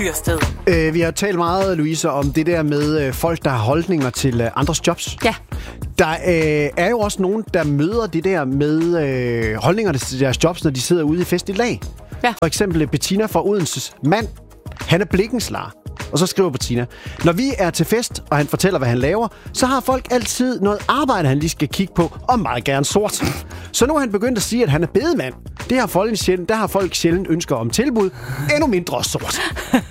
Vi har talt meget, Louise, om det der med folk, der har holdninger til andres jobs. Ja. Der er jo også nogen, der møder det der med holdningerne til deres jobs, når de sidder ude i fest i lag. Ja. For eksempel Bettina fra Odenses mand. Han er blikkenslager. Og så skriver Bettina: når vi er til fest, og han fortæller, hvad han laver, så har folk altid noget arbejde, han lige skal kigge på, og meget gerne sort. Så nu er han begyndt at sige, at han er bedemand. Der har folk sjældent ønsker om tilbud. Endnu mindre sort.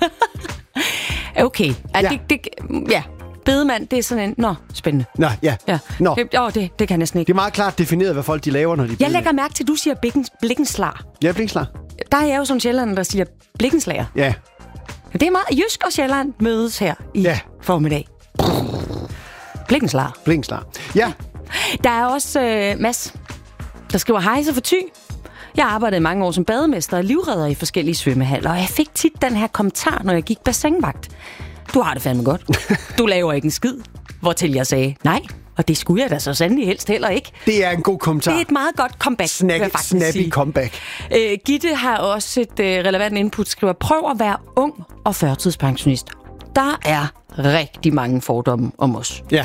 Okay. Ja. Bedemand, det er sådan en... Nå, spændende. Nå, ja. Nå. Det kan jeg næsten ikke. Det er meget klart defineret, hvad folk de laver, når de er Jeg lægger mærke til, at du siger blikkenslager. Ja, blikkenslager. Der er jeg jo sådan sjælland, der siger blikkenslager. Ja. Det er meget... Jysk og Sjælland mødes her i formiddag. Blikkenslager. Blikkenslager. Ja. Der er også Mads, der skriver: hej, så for Thy. Jeg arbejdede mange år som bademester og livredder i forskellige svømmehaller, og jeg fik tit den her kommentar, når jeg gik bassinvagt: du har det fandme godt. Du laver ikke en skid. Hvortil jeg sagde: nej, og det skulle jeg da så sandelig helst heller ikke. Det er en god kommentar. Det er et meget godt comeback, vil jeg faktisk sige. Snappy comeback. Gitte har også et relevant input, skriver: prøv at være ung og førtidspensionist. Der er rigtig mange fordomme om os. Ja.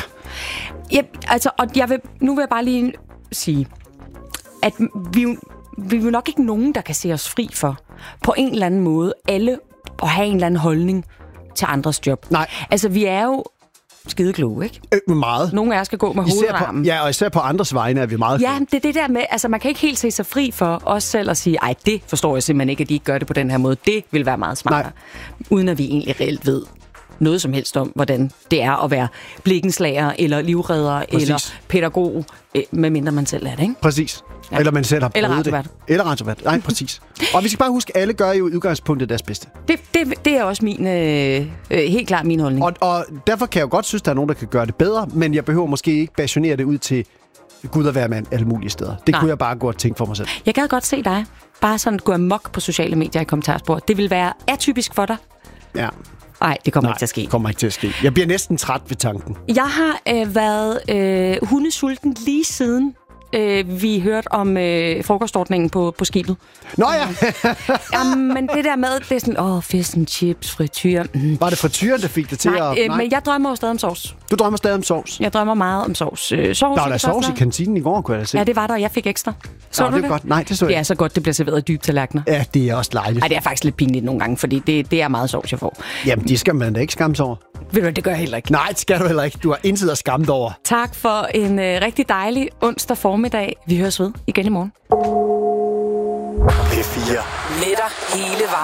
Nu vil jeg bare lige sige, at vi er jo nok ikke nogen, der kan se os fri for på en eller anden måde alle at have en eller anden holdning til andres job. Nej. Altså, vi er jo skide kloge, ikke? Meget. Nogle af os skal gå med hovedarmen. Ja, og især på andres vegne er vi meget kloge. Ja, det er det der med, altså man kan ikke helt se sig fri for os selv at sige: ej, det forstår jeg simpelthen ikke, at de ikke gør det på den her måde. Det vil være meget smartere. Uden at vi egentlig reelt ved noget som helst om, hvordan det er at være blikkenslager, eller livredder, eller pædagog, medmindre man selv er det, ikke? Præcis. Ja. Eller man selv har prøvet det. Eller radiovært. Nej, præcis. Og vi skal bare huske, at alle gør jo i udgangspunktet deres bedste. Det er også min, helt klart min holdning. Og derfor kan jeg jo godt synes, at der er nogen, der kan gøre det bedre, men jeg behøver måske ikke passionere det ud til Gud og hver mand alle mulige steder. Det kunne jeg bare gå og tænke for mig selv. Jeg gad godt se dig bare sådan gå amok på sociale medier i kommentarspor. Det vil være atypisk for dig. Ja. Nej, det kommer ikke til at ske. Det kommer ikke til at ske. Jeg bliver næsten træt ved tanken. Jeg har været hundesulten lige siden vi hørte om frokostordningen på skibet. Nå ja! Men det der med, det er sådan, fish and chips, frityr. Var det frityren, der fik det til Nej, men jeg drømmer jo stadig om sovs. Du drømmer stadig om sovs? Jeg drømmer meget om sovs. Der var der sovs i kantinen i går, kunne jeg da se. Ja, det var der, og jeg fik ekstra. Så det er godt. Nej, det så jeg. Det er så godt, det bliver serveret i dybe tallerkener. Ja, det er også dejligt. Nej, det er faktisk lidt pinligt nogle gange, fordi det er meget sovs, jeg får. Jamen, det skal man da ikke skamme sig over. Ved du, det gør jeg heller ikke. Nej, det skal du heller ikke. Du har intet at skamme dig over. Tak for en rigtig dejlig onsdag formiddag. Vi høres ved igen i morgen. P4. Med dig hele vejen.